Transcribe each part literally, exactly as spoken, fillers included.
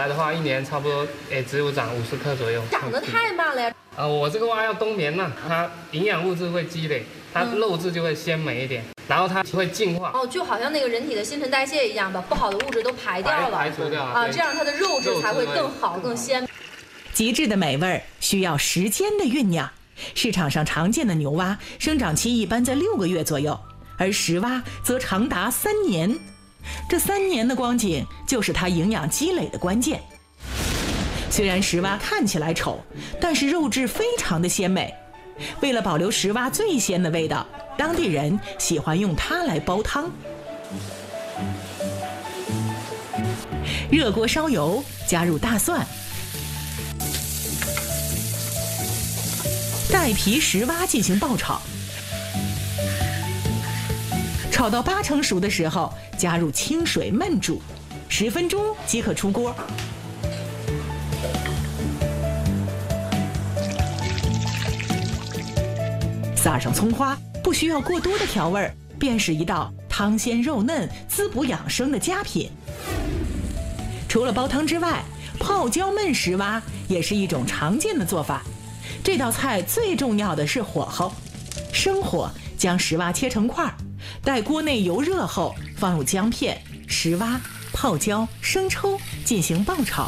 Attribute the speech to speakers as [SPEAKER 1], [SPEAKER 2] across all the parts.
[SPEAKER 1] 来的话，一年差不多也只有长五十克左右。
[SPEAKER 2] 长得太慢了呀。
[SPEAKER 1] 呃，我这个蛙要冬眠了，它营养物质会积累，它肉质就会鲜美一点，然后它会净化。
[SPEAKER 2] 哦，就好像那个人体的新陈代谢一样，把不好的物质都排掉了，
[SPEAKER 1] 排除掉
[SPEAKER 2] 啊，这样它的肉质才会更好、更鲜。
[SPEAKER 3] 极致的美味需要时间的酝酿。市场上常见的牛蛙生长期一般在六个月左右，而石蛙则长达三年。这三年的光景就是它营养积累的关键。虽然石蛙看起来丑，但是肉质非常的鲜美。为了保留石蛙最鲜的味道，当地人喜欢用它来煲汤。热锅烧油，加入大蒜、带皮石蛙进行爆炒，炒到八成熟的时候，加入清水焖煮，十分钟即可出锅。撒上葱花，不需要过多的调味，便是一道汤鲜肉嫩、滋补养生的佳品。除了煲汤之外，泡椒焖石蛙也是一种常见的做法。这道菜最重要的是火候，生火将石蛙切成块，待锅内油热后，放入姜片、石蛙、泡椒、生抽进行爆炒，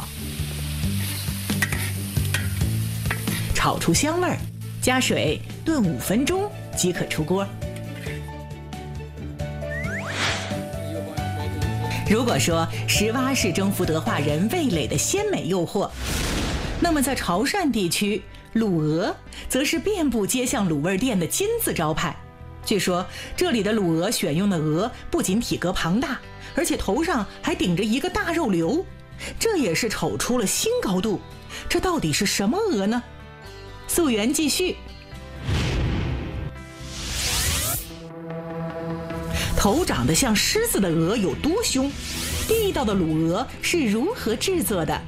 [SPEAKER 3] 炒出香味儿，加水炖五分钟即可出锅。如果说石蛙是征服德化人味蕾的鲜美诱惑，那么在潮汕地区，卤鹅则是遍布街巷卤味店的金字招牌。据说这里的卤鹅选用的鹅不仅体格庞大，而且头上还顶着一个大肉瘤，这也是瞅出了新高度。这到底是什么鹅呢？溯源继续。头长得像狮子的鹅有多凶？地道的卤鹅是如何制作的？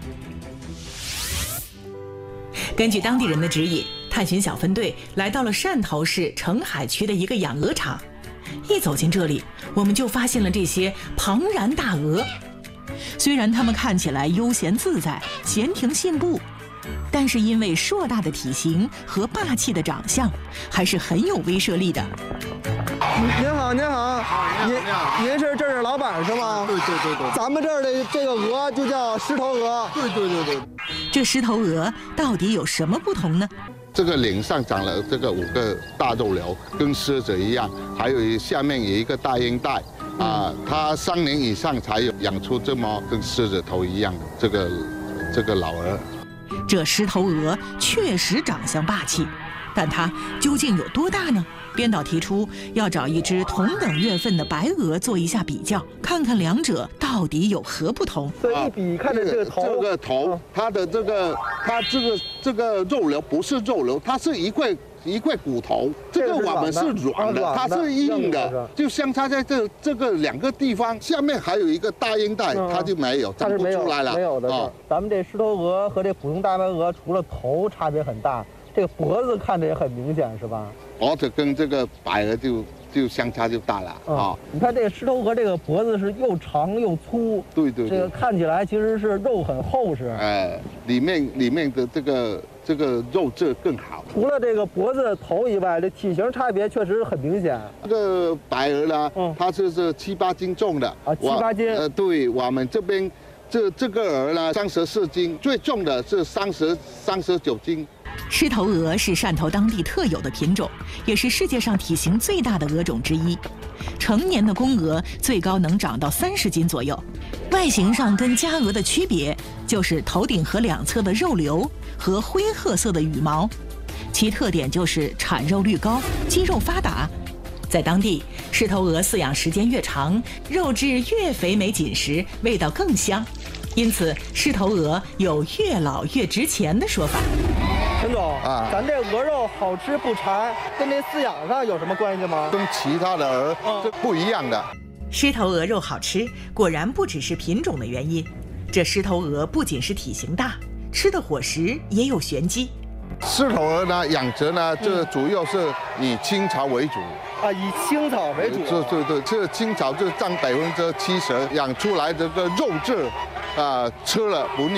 [SPEAKER 3] 根据当地人的指引，探寻小分队来到了汕头市澄海区的一个养鹅场。一走进这里，我们就发现了这些庞然大鹅。虽然它们看起来悠闲自在、闲庭信步，但是因为硕大的体型和霸气的长相，还是很有威慑力的。
[SPEAKER 4] 您好，您好，您您是这儿的老板是吗？
[SPEAKER 5] 对对对对。
[SPEAKER 4] 咱们这儿的这个鹅就叫狮头鹅。
[SPEAKER 5] 对对对对。
[SPEAKER 3] 这狮头鹅到底有什么不同呢？
[SPEAKER 5] 这个脸上长了这个五个大肉瘤，跟狮子一样，还有下面有一个大鹰带，啊，它三年以上才有养出这么跟狮子头一样的这个这个老鹅。
[SPEAKER 3] 这狮头鹅确实长相霸气，但它究竟有多大呢？编导提出要找一只同等月份的白鹅做一下比较，看看两者到底有何不同。
[SPEAKER 4] 这一比，看着这个头，
[SPEAKER 5] 这个头，它的这个，它这个这个肉瘤不是肉瘤，它是一块一块骨头。这个我们是软的，它是硬的，就相差在这这个两个地方。下面还有一个大鹰带，它就没有，长不出来了。
[SPEAKER 4] 没有的。啊，咱们这狮头鹅和这普通大白鹅，除了头差别很大，这个脖子看着也很明显，是吧？
[SPEAKER 5] 脖子跟这个白鹅就就相差就大了啊！
[SPEAKER 4] 你看这个狮头鹅，这个脖子是又长又粗，
[SPEAKER 5] 对对，
[SPEAKER 4] 这个看起来其实是肉很厚实，
[SPEAKER 5] 哎，里面里面的这个这个肉质更好。
[SPEAKER 4] 除了这个脖子头以外，这体型差别确实很明显。
[SPEAKER 5] 这个白鹅呢，它就是七八斤重的
[SPEAKER 4] 啊，七八斤。
[SPEAKER 5] 呃，对我们这边这这个鹅呢，三十四斤，最重的是三十三十九斤。
[SPEAKER 3] 狮头鹅是汕头当地特有的品种，也是世界上体型最大的鹅种之一。成年的公鹅最高能长到三十斤左右。外形上跟家鹅的区别就是头顶和两侧的肉瘤和灰褐色的羽毛，其特点就是产肉率高，肌肉发达。在当地，狮头鹅饲养时间越长，肉质越肥美紧实，味道更香，因此狮头鹅有越老越值钱的说法。
[SPEAKER 4] 陈总啊，咱这鹅肉好吃不柴，跟这饲养上有什么关系吗？
[SPEAKER 5] 跟其他的鹅这不一样的。
[SPEAKER 3] 狮头鹅肉好吃，果然不只是品种的原因。这狮头鹅不仅是体型大，吃的伙食也有玄机。
[SPEAKER 5] 狮头鹅呢，养殖呢，这主要是以青草为主。
[SPEAKER 4] 啊，以青草为主。
[SPEAKER 5] 对对对，这青草就占百分之七十，养出来这个肉质，啊，吃了不腻。